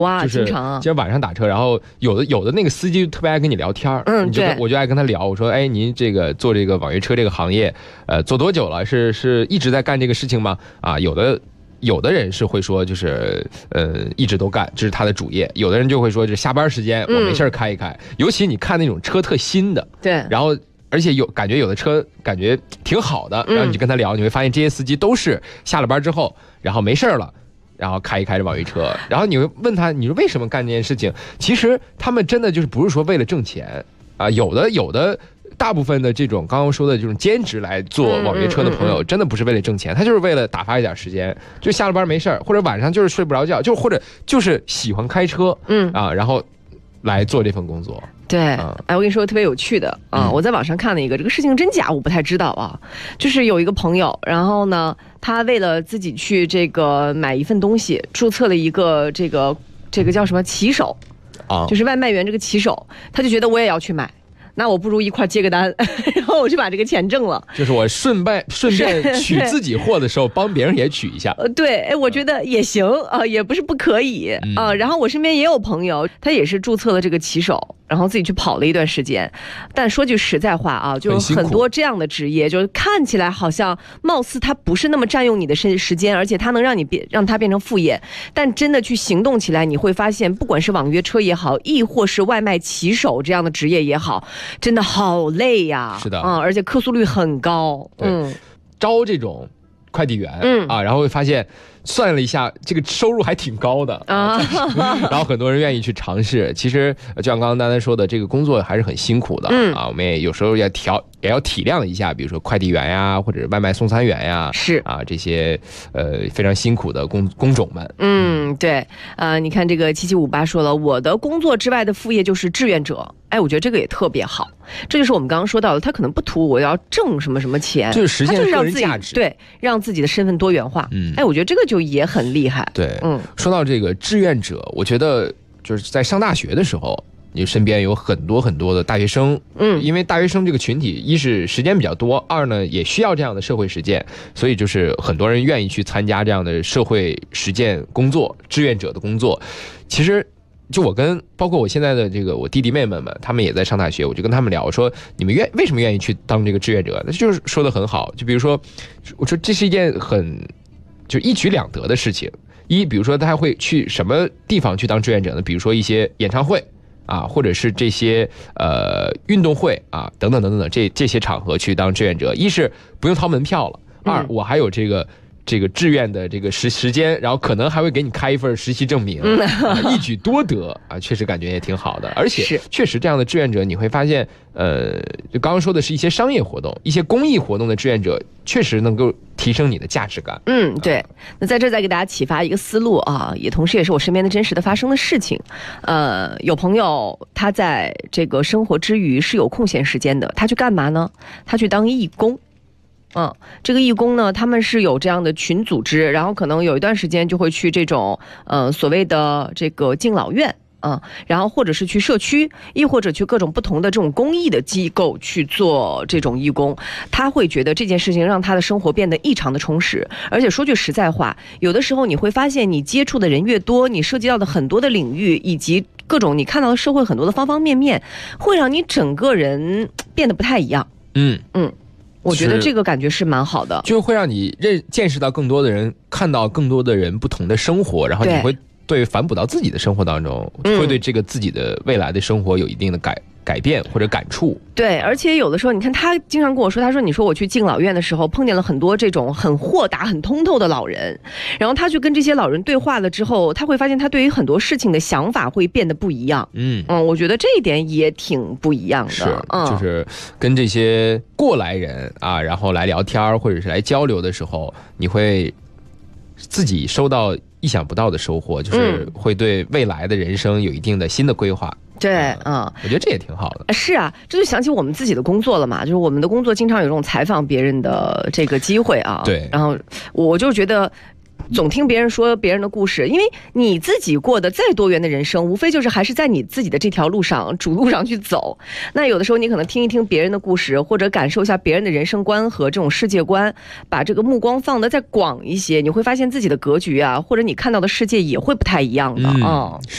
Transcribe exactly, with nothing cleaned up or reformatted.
哇， 就是经常啊， 就是晚上打车，然后有的有的那个司机特别爱跟你聊天， 嗯， 你就对， 我就爱跟他聊，我说，哎，您这个做这个网约车这个行业，呃，做多久了？是是一直在干这个事情吗？啊，有的。有的人是会说，就是呃，一直都干，这是他的主业；有的人就会说，就是下班时间我没事开一开。嗯、尤其你看那种车特新的， 对， 然后而且有感觉有的车感觉挺好的，然后你就跟他聊，嗯、你会发现这些司机都是下了班之后，然后没事了，然后开一开这网约车，然后你会问他，你说为什么干这件事情？其实他们真的就是不是说为了挣钱啊，有的有的。大部分的这种刚刚说的这种兼职来做网约车的朋友，真的不是为了挣钱，他就是为了打发一点时间，就下了班没事或者晚上就是睡不着觉，就或者就是喜欢开车，嗯啊，然后来做这份工作。 对，哎，我跟你说特别有趣的啊，嗯、我在网上看了一个，这个事情真假我不太知道啊，就是有一个朋友，然后呢，他为了自己去这个买一份东西，注册了一个这个这个叫什么骑手啊，就是外卖员这个骑手，他就觉得我也要去买。那我不如一块接个单，然后我就把这个钱挣了。 就是我顺便顺便取自己货的时候，帮别人也取一下。 呃，对，哎，我觉得也行啊、呃，也不是不可以啊、嗯呃。然后我身边也有朋友，他也是注册了这个骑手，然后自己去跑了一段时间。但说句实在话啊，就是很多这样的职业，就是看起来好像貌似它不是那么占用你的时间，而且它能让你变让它变成副业。但真的去行动起来，你会发现，不管是网约车也好，亦或是外卖骑手这样的职业也好。真的好累呀、啊， 是的， 嗯，而且客诉率很高。 嗯，招这种快递员，嗯啊，然后会发现算了一下，这个收入还挺高的啊，然后很多人愿意去尝试。其实就像刚刚丹丹说的，这个工作还是很辛苦的、嗯、啊，我们也有时候要调，也要体谅一下，比如说快递员呀，或者外卖送餐员呀， 是啊，这些呃非常辛苦的工工种们。 嗯，对，呃，你看这个七七五八说了，我的工作之外的副业就是志愿者。哎，我觉得这个也特别好，这就是我们刚刚说到的，他可能不图我要挣什么什么钱， 就是实现个人价值， 对，让自己的身份多元化。嗯，哎，我觉得这个就也很厉害。 对，嗯，说到这个志愿者，我觉得就是在上大学的时候，你身边有很多很多的大学生，嗯，因为大学生这个群体，一是时间比较多，二呢也需要这样的社会实践，所以就是很多人愿意去参加这样的社会实践工作，志愿者的工作，其实。就我跟包括我现在的这个我弟弟妹妹们，他们也在上大学，我就跟他们聊，我说你们愿为什么愿意去当这个志愿者？那就是说的很好，就比如说，我说这是一件很就一举两得的事情。一，比如说他会去什么地方去当志愿者呢？比如说一些演唱会啊，或者是这些呃运动会啊，等等等等等这这些场合去当志愿者。一是不用掏门票了，二我还有这个。这个志愿的这个时时间，然后可能还会给你开一份实习证明，啊、一举多得啊，确实感觉也挺好的。而且确实这样的志愿者，你会发现，呃，就刚刚说的是一些商业活动、一些公益活动的志愿者，确实能够提升你的价值感。 嗯，对。那在这再给大家启发一个思路啊，也同时也是我身边的真实的发生的事情。呃，有朋友他在这个生活之余是有空闲时间的，他去干嘛呢？他去当义工。嗯，这个义工呢，他们是有这样的群组织，然后可能有一段时间就会去这种呃所谓的这个敬老院啊、嗯，然后或者是去社区，亦或者去各种不同的这种公益的机构去做这种义工，他会觉得这件事情让他的生活变得异常的充实。而且说句实在话，有的时候你会发现，你接触的人越多，你涉及到的很多的领域以及各种你看到的社会很多的方方面面，会让你整个人变得不太一样。嗯嗯。我觉得这个感觉是蛮好的， 就会让你认见识到更多的人，看到更多的人不同的生活，然后你会对反哺到自己的生活当中，会对这个自己的未来的生活有一定的改改变或者感触。 对，而且有的时候你看他经常跟我说，他说你说我去敬老院的时候碰见了很多这种很豁达很通透的老人，然后他去跟这些老人对话了之后，他会发现他对于很多事情的想法会变得不一样。嗯嗯，我觉得这一点也挺不一样的。 是，嗯、就是跟这些过来人啊，然后来聊天或者是来交流的时候，你会自己收到意想不到的收获，就是会对未来的人生有一定的新的规划。 对，嗯， 我觉得这也挺好的。 是啊，这就想起我们自己的工作了嘛，就是我们的工作经常有这种采访别人的这个机会啊。 对， 然后我就觉得总听别人说别人的故事，因为你自己过得再多元的人生，无非就是还是在你自己的这条路上主路上去走。那有的时候你可能听一听别人的故事，或者感受一下别人的人生观和这种世界观，把这个目光放得再广一些，你会发现自己的格局啊，或者你看到的世界也会不太一样的啊。嗯